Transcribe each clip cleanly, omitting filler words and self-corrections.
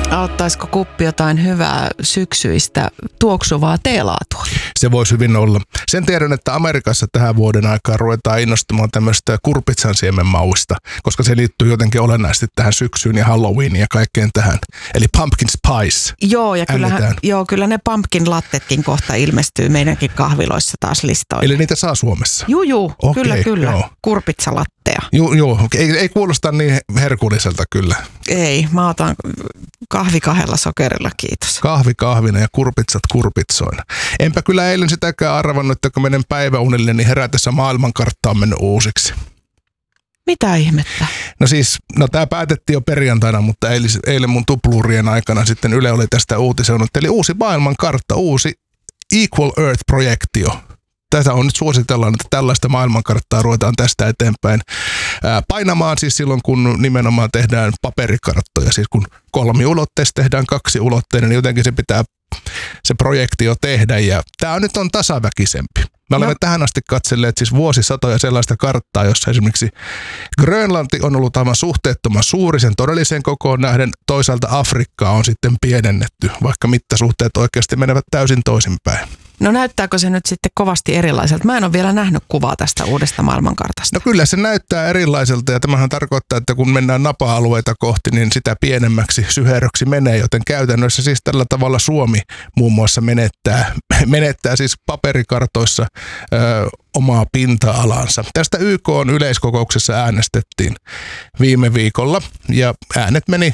Auttaisiko kuppi jotain hyvää syksyistä tuoksuvaa teelaatua? Se voisi hyvin olla. Sen tiedän, että Amerikassa tähän vuoden aikaan ruvetaan innostumaan tämmöistä kurpitsan siemenmauista, koska se liittyy jotenkin olennaisesti tähän syksyyn ja Halloweeniin ja kaikkeen tähän. Eli pumpkin spice. Joo, kyllä ne pumpkin lattetkin kohta ilmestyy meidänkin kahviloissa taas listoille. Eli niitä saa Suomessa? Joo, okay, kyllä. Joo. Kurpitsalatteja. Joo. Ei kuulosta niin herkulliselta kyllä. Ei, mä otan kahvi 2 sokerilla, kiitos. Kahvi kahvina ja kurpitsat kurpitsoina. Enpä kyllä eilen sitäkään arvannut, että kun menen päiväunille, niin herätessä maailmankartta on mennyt uusiksi. Mitä ihmettä? No tää päätettiin jo perjantaina, mutta eilen mun tupluurien aikana sitten Yle oli tästä uutisoinut. Eli uusi maailmankartta, uusi Equal Earth-projektio. Tätä on nyt suositellaan, että tällaista maailmankarttaa ruvetaan tästä eteenpäin painamaan siis silloin, kun nimenomaan tehdään paperikarttoja. Siis kun 3-ulotteista tehdään 2-ulotteinen, niin jotenkin se pitää se projektio tehdä. Ja tämä nyt on tasaväkisempi. Me olemme tähän asti katselleet siis vuosisatoja sellaista karttaa, jossa esimerkiksi Grönlanti on ollut aivan suhteettoman suuri sen todelliseen kokoon nähden. Toisaalta Afrikkaa on sitten pienennetty, vaikka mittasuhteet oikeasti menevät täysin toisinpäin. No näyttääkö se nyt sitten kovasti erilaiselta? Mä en ole vielä nähnyt kuvaa tästä uudesta maailmankartasta. No kyllä se näyttää erilaiselta ja tämähän tarkoittaa, että kun mennään napa-alueita kohti, niin sitä pienemmäksi syheröksi menee, joten käytännössä siis tällä tavalla Suomi muun muassa menettää siis paperikartoissa omaa pinta-alansa. Tästä YK:n yleiskokouksessa äänestettiin viime viikolla ja äänet meni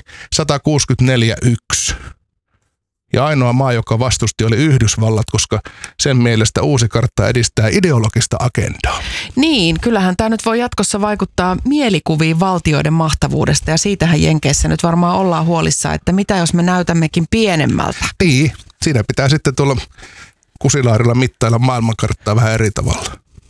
164-1. Ja ainoa maa, joka vastusti, oli Yhdysvallat, koska sen mielestä uusi kartta edistää ideologista agendaa. Niin, kyllähän tämä nyt voi jatkossa vaikuttaa mielikuviin valtioiden mahtavuudesta ja siitähän Jenkeissä nyt varmaan ollaan huolissaan, että mitä jos me näytämmekin pienemmältä. Niin, siinä pitää sitten tuolla kusilaarilla mittailla maailmankarttaa vähän eri tavalla.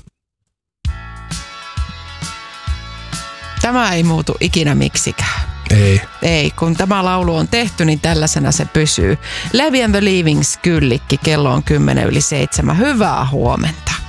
Tämä ei muutu ikinä miksikään. Ei, kun tämä laulu on tehty, niin tällaisena se pysyy. Levi and the Leavings Kyllikki, kello on 6:10. Hyvää huomenta.